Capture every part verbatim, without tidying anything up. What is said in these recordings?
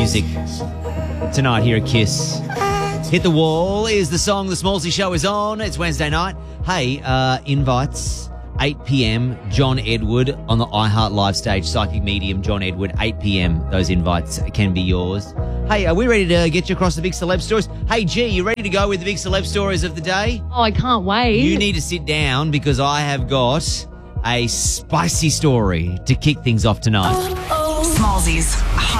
music tonight here at Kiss. Hit the Wall is the song the Smallsy Show is on. It's Wednesday night. Hey, uh, invites, eight p.m, John Edward on the iHeart Live stage, Psychic Medium, John Edward, eight p.m. Those invites can be yours. Hey, are we ready to get you across the big celeb stories? Hey, G, you ready to go with the big celeb stories of the day? Oh, I can't wait. You need to sit down because I have got a spicy story to kick things off tonight. Smallsy's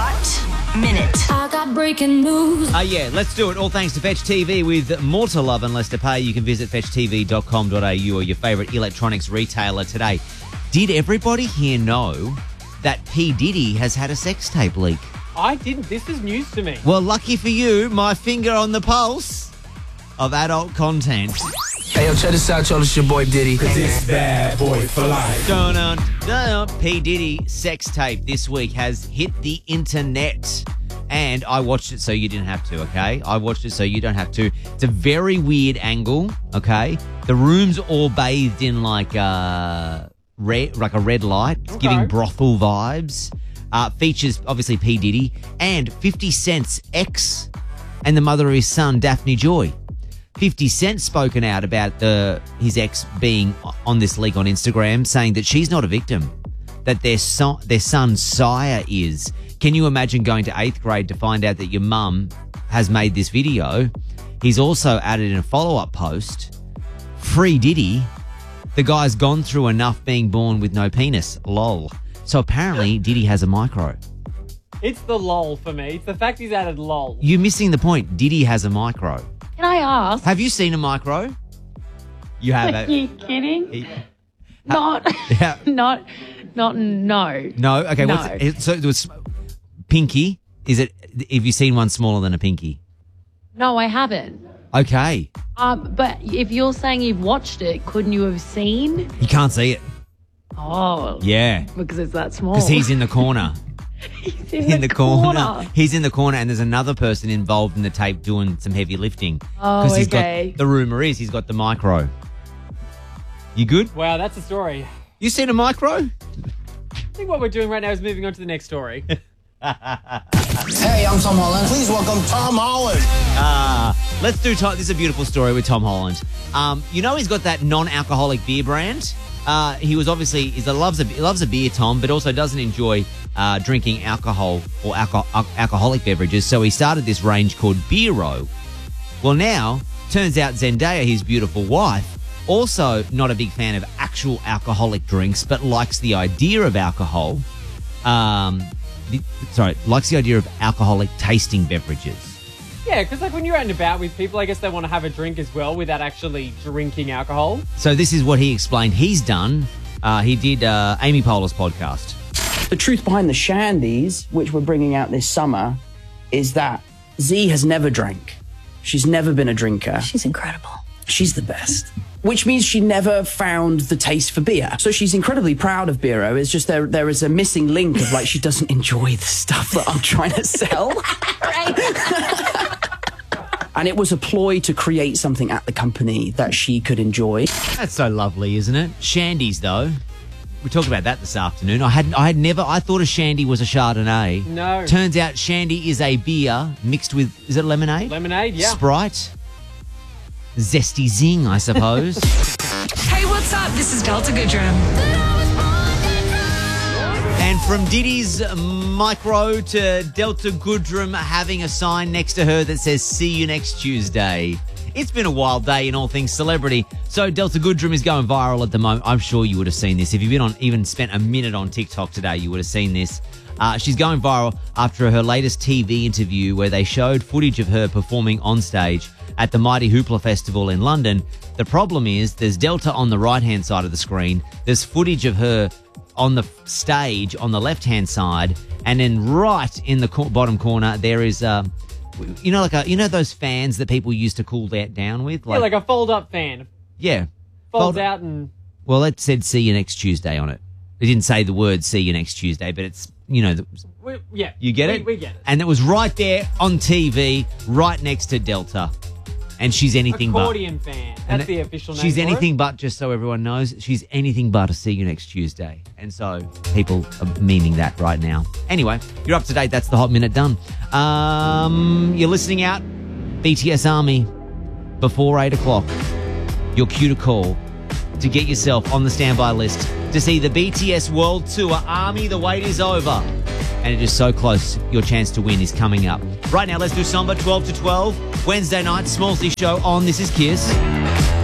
Hot Minute. I got breaking news. Uh, yeah, let's do it. All thanks to Fetch T V. With more to love and less to pay, you can visit fetch t v dot com dot a u or your favourite electronics retailer today. Did everybody here know that P. Diddy has had a sex tape leak? I didn't. This is news to me. Well, lucky for you, my finger on the pulse of adult content. Hey, yo, check this out, y'all. It's your boy Diddy. Cause it's bad boy for life. Dun, dun, dun. P. Diddy sex tape this week has hit the internet. And I watched it so you didn't have to, okay? I watched it so you don't have to. It's a very weird angle, okay? The room's all bathed in like uh, red, like a red light. It's Okay. giving brothel vibes. Uh, features, obviously, P. Diddy and fifty Cent's ex and the mother of his son, Daphne Joy. fifty Cent spoken out about the his ex being on this leak on Instagram, saying that she's not a victim, that their son, their son Sire is. Can you imagine going to eighth grade to find out that your mum has made this video? He's also added in a follow-up post, free Diddy, the guy's gone through enough being born with no penis, lol. So apparently Diddy has a micro. It's the lol for me. It's the fact he's added lol. You're missing the point. Diddy has a micro. Can I ask? Have you seen a micro? You have. Are you kidding? He- Not, Yeah. not, not, no. No? Okay. No. What's it, so it was pinky. Is it, have you seen one smaller than a pinky? No, I haven't. Okay. Um, but if you're saying you've watched it, couldn't you have seen? You can't see it. Oh, Yeah. because it's that small. Because he's in the corner. He's in, in the corner. He's in the corner and there's another person involved in the tape doing some heavy lifting. Oh, Because he's okay. got, the rumour is he's got the micro. You good? Wow, that's a story. You seen a micro? I think what we're doing right now is moving on to the next story. Hey, I'm Tom Holland. Please welcome Tom Holland. Ah, let's do Tom. This is a beautiful story with Tom Holland. Um, you know he's got that non-alcoholic beer brand. Uh, he was obviously he's a, loves a he loves a beer, Tom, but also doesn't enjoy uh, drinking alcohol or alco- al- alcoholic beverages. So he started this range called Beero. Well, now turns out Zendaya, his beautiful wife, also not a big fan of actual alcoholic drinks, but likes the idea of alcohol. Um, the, sorry, likes the idea of alcoholic tasting beverages. Yeah, because like when you're out and about with people, I guess they want to have a drink as well without actually drinking alcohol. So this is what he explained he's done. Uh, he did uh, Amy Poehler's podcast. The truth behind the Shandies, which we're bringing out this summer, is that Z has never drank. She's never been a drinker. She's incredible. She's the best. Which means she never found the taste for beer. So she's incredibly proud of Beero. It's just there there is a missing link of like she doesn't enjoy the stuff that I'm trying to sell. And it was a ploy to create something at the company that she could enjoy. That's so lovely, isn't it? Shandies, though. We talked about that this afternoon. I had I had never I thought a shandy was a Chardonnay. No. Turns out shandy is a beer mixed with, is it lemonade? Lemonade, yeah. Sprite. Zesty zing, I suppose. Hey, what's up? This is Delta Goodrum. And from Diddy's micro to Delta Goodrum having a sign next to her that says, see you next Tuesday. It's been a wild day in all things celebrity. So Delta Goodrum is going viral at the moment. I'm sure you would have seen this. If you've been on, even spent a minute on TikTok today, you would have seen this. Uh, she's going viral after her latest T V interview where they showed footage of her performing on stage at the Mighty Hoopla Festival in London. The problem is there's Delta on the right-hand side of the screen. There's footage of her on the stage on the left-hand side. And then right in the co- bottom corner, there is, uh, you know, like a, you know those fans that people used to cool that down with? yeah, like a fold-up fan. Yeah. Folds Fold- out and... Well, it said see you next Tuesday on it. It didn't say the word see you next Tuesday, but it's, you know, the, We, yeah. you get we, it? We get it. And it was right there on T V, right next to Delta. And she's anything but. Accordion fan. That's the official name She's for anything it. but, just so everyone knows, she's anything but a see you next Tuesday. And so people are memeing that right now. Anyway, you're up to date. That's the Hot Minute done. Um, you're listening out, B T S Army, before eight o'clock. Your cue to call to get yourself on the standby list to see the B T S World Tour. Army, the wait is over. And it is so close. Your chance to win is coming up. Right now, let's do Samba twelve to twelve. Wednesday night, Smallsy Show on This Is Kiss.